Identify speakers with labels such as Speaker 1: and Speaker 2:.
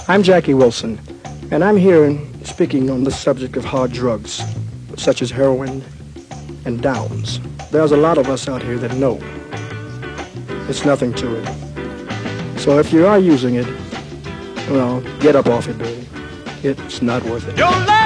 Speaker 1: I'm Jackie Wilson, and I'm here speaking on the subject of hard drugs, such as heroin and downs. There's a lot of us out here that know it's nothing to it. So if you are using it, well, get up off it, baby. It's not worth it.